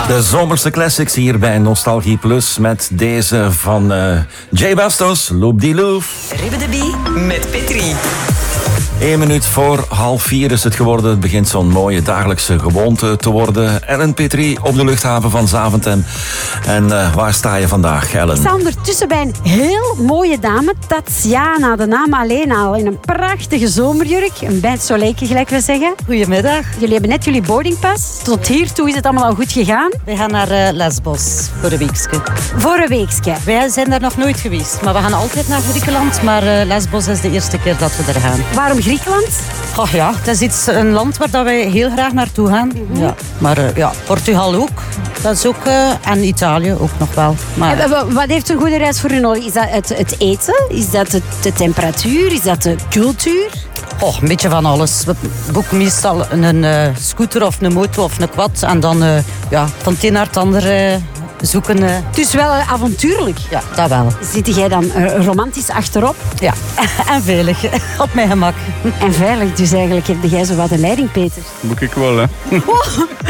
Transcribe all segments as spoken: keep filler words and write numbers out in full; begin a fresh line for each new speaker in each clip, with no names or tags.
De zomerse classics hier bij Nostalgie Plus met deze van uh, Jay Bastos, Loop die Loop.
Ribbe de Bie met Petri.
Eén minuut voor half vier is het geworden. Het begint zo'n mooie dagelijkse gewoonte te worden. Ellen Petri op de luchthaven van Zaventem. En uh, waar sta je vandaag, Ellen?
Ik sta ondertussen bij een heel mooie dame, Tatjana. De naam alleen al. In een prachtige zomerjurk. Een bain de soleilje, gelijk we zeggen.
Goedemiddag.
Jullie hebben net jullie boardingpas. Tot hiertoe is het allemaal al goed gegaan.
We gaan naar uh, Lesbos voor een weekje.
Voor een weekje.
Wij zijn daar nog nooit geweest. Maar we gaan altijd naar Griekenland. Maar uh, Lesbos is de eerste keer dat we er gaan.
Waarom Griekenland?
Oh ja, het is iets, een land waar dat wij heel graag naartoe gaan. Mm-hmm. Ja. Maar uh, ja, Portugal ook. Dat is ook uh, en Italië ook nog wel. Maar,
en, wat heeft een goede reis voor u nodig? Is dat het, het eten? Is dat de, de temperatuur? Is dat de cultuur?
Oh, een beetje van alles. We boeken meestal een uh, scooter of een motor of een quad. En dan uh, ja, van het een naar het andere uh, zoeken. Uh.
Dus wel uh, avontuurlijk?
Ja, dat wel.
Zit jij dan uh, romantisch achterop?
Ja, en veilig. Op mijn gemak.
En veilig, dus eigenlijk heb jij zo wat de leiding, Peter.
Moet ik wel, hè.
Oh,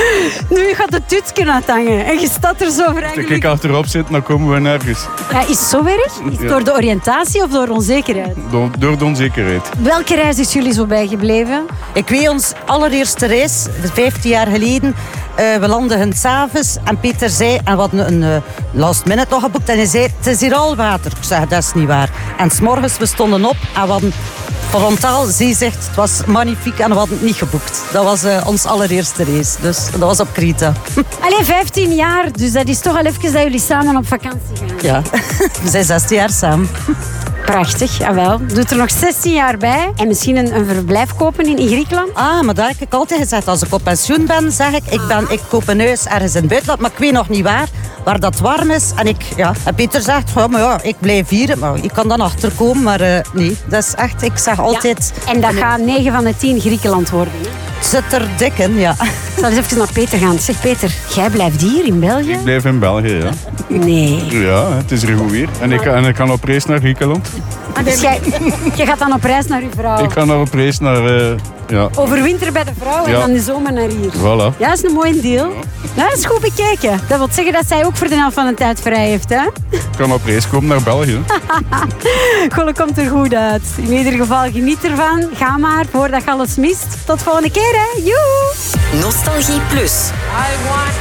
nu gaat de tutsken uithangen en je staat er zo voor eigenlijk.
Als ik achterop zit, dan komen we nergens.
Ja, is het zo erg? Is het ja. door de oriëntatie of door onzekerheid?
Door, door de onzekerheid.
Welke reis is jullie zo bijgebleven?
Ik weet ons allereerste reis, vijftien jaar geleden. Uh, we landden 's avonds en Peter zei, en we hadden een uh, last minute nog geboekt, en hij zei, het is hier al water. Ik zei, dat is niet waar. En 's morgens, we stonden op en we hadden frontaal zeezicht. Het was magnifiek en we hadden het niet geboekt. Dat was uh, ons allereerste race. Dus dat was op Kreta.
Allee, vijftien jaar, dus dat is toch al even dat jullie samen op vakantie gaan.
Ja, we zijn zestien jaar samen.
Prachtig, jawel. Doet er nog zestien jaar bij. En misschien een, een verblijf kopen in, in Griekenland?
Ah, maar dat heb ik altijd gezegd. Als ik op pensioen ben, zeg ik, ik, ben, ik koop een huis ergens in het buitenland. Maar ik weet nog niet waar, waar dat warm is. En, ik, ja, en Peter zegt, ja, maar ja, ik blijf hier. Maar ik kan dan achterkomen. Maar uh, nee, dat is echt, ik zeg altijd...
Ja, en dat gaat negen van de tien Griekenland worden, hè?
Het zit er dik in, ja.
Ik zal eens even naar Peter gaan. Zeg Peter, jij blijft hier in België?
Ik blijf in België, ja.
Nee.
Ja, het is er goed weer. En ik, en ik kan op reis naar Griekenland.
Ah, dus jij, jij gaat dan op reis naar uw vrouw?
Ik ga dan op reis naar... Uh, ja.
Overwinter bij de vrouw en
ja.
dan de zomer naar hier.
Voilà.
Ja, dat is een mooi deal. Ja. Ja, dat is goed bekeken. Dat wil zeggen dat zij ook voor de helft van de tijd vrij heeft, hè?
Ik kan op reis komen naar België.
Golle komt er goed uit. In ieder geval, geniet ervan. Ga maar, voordat je alles mist. Tot volgende keer, hè. Joe!
Nostalgie Plus.
I want